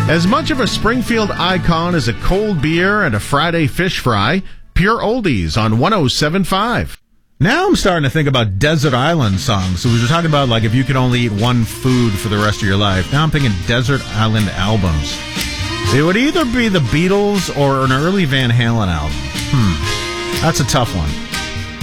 As much of a Springfield icon as a cold beer and a Friday fish fry, Pure Oldies on 107.5. Now I'm starting to think about desert island songs. So we were talking about, like, if you could only eat one food for the rest of your life. Now I'm thinking desert island albums. It would either be the Beatles or an early Van Halen album. That's a tough one.